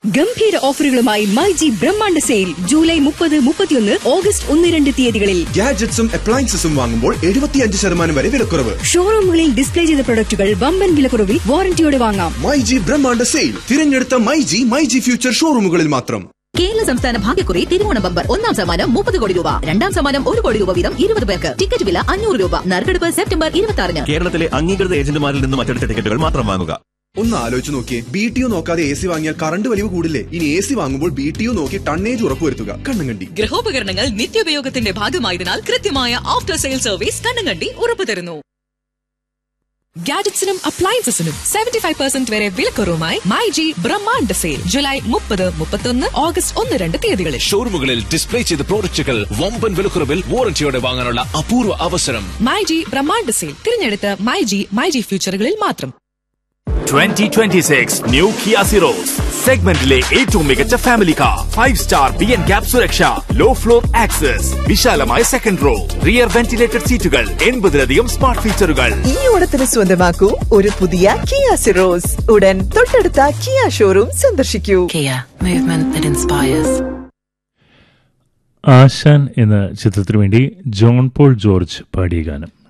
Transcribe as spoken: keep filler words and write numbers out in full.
ഗംഭീര ഓഫറുകളുമായി മൈജി ബ്രഹ്മാണ്ഡ sale July മുപ്പത് മുപ്പത്തിയൊന്ന് ഓഗസ്റ്റ് ഒന്ന് രണ്ട് തീയതികളിൽ. ഗാഡ്ജറ്റ്സും അപ്ലയൻസസും വാങ്ങുമ്പോൾ എഴുപത്തിയഞ്ച് ശതമാനം വരെ വിലക്കുറവ്. ഷോറൂമുകളിൽ ഡിസ്പ്ലേ ചെയ്ത പ്രൊഡക്റ്റുകൾ വമ്പൻ വിലക്കുറവിൽ വാറന്റിയോടെ വാങ്ങാം. മൈജി ബ്രഹ്മാണ്ഡ സെയിൽ തിരഞ്ഞെടുത്ത മൈജി മൈജി ഫ്യൂച്ചർ ഷോറൂമുകളിൽ മാത്രം. കേരള സംസ്ഥാന ഭാഗ്യക്കുറി തിരുവോണ ബമ്പർ ഒന്നാം സമ്മാനം മുപ്പത് കോടി രൂപ, രണ്ടാം സമ്മാനം ഒരു കോടി രൂപ വീതം ഇരുപത് പേർക്ക്. ടിക്കറ്റ് വില അഞ്ഞൂറ് രൂപ. നറുക്കെടുപ്പ് സെപ്റ്റംബർ ഇരുപത്തി ആറിന്. കേരളത്തിലെ അംഗീകൃത ഏജന്റുമാരിൽ നിന്നും മറ്റെടുത്ത ടിക്കറ്റുകൾ മാത്രം വാങ്ങുക. ഒന്ന് ആലോചിച്ച് നോക്കിയേ, ബി ടി യു നോക്കാതെ എ സി വാങ്ങിയാൽ കറണ്ട് വലിവ് കൂടില്ലേ? ഇനി എ സി വാങ്ങുമ്പോൾ ബി ടി യു നോക്കി ടണ്ണേജ് ഉറപ്പുവരുത്തുക. കണ്ണങ്കണ്ടി ഗൃഹോപകരണങ്ങൾ നിത്യോപയോഗത്തിന്റെ ഭാഗമായതിനാൽ കൃത്യമായ ആഫ്റ്റർ സെയിൽ സർവീസ് കണ്ണങ്കണ്ടി ഉറപ്പു തരുന്നു. ഗാഡ്ജറ്റ്സിനും അപ്ലയൻസസിനും സെവന്റി ഫൈവ് പെർസെന്റ് വരെ വിലക്കുറവുമായി മൈജി ബ്രഹ്മാണ്ഡ സെയിൽ ജൂലൈ മുപ്പത് മുപ്പത്തൊന്ന് ഓഗസ്റ്റ് ഒന്ന് രണ്ട് തീയതികളിൽ. ഷോറൂമുകളിൽ ഡിസ്പ്ലേ ചെയ്ത പ്രോഡക്റ്റുകൾ വമ്പൻ വിലക്കുറവിൽ വാറന്റിയോടെ വാങ്ങാനുള്ള അപൂർവ അവസരം. മൈജി ബ്രഹ്മാണ്ഡ സെയിൽ തിരഞ്ഞെടുത്ത മൈജി മൈജി ഫ്യൂച്ചറുകളിൽ മാത്രം. Twenty twenty six new Kia Syros സെഗ്മെന്റിലെ ഏറ്റവും മികച്ച family car. Five star B N gap സുരക്ഷ, ലോ ഫ്ലോർ ആക്സസ്, വിശാലമായ സെക്കൻഡ് റോ, റിയർ വെന്റിലേറ്റഡ് സീറ്റുകൾ, എൺപതിലധികം സ്മാർട്ട് ഫീച്ചറുകൾ. ഈ ഓണത്തിന് സ്വന്തമാക്കൂ ഒരു പുതിയ കിയ സിറോസ്. ഉടൻ തൊട്ടടുത്ത കിയ ഷോറൂം സന്ദർശിക്കൂ. Kia, movement that inspires. ആശാൻ എന്ന ചിത്രത്തിനു വേണ്ടി ജോൺ പോൾ ജോർജ് പാടിയ ഗാനം.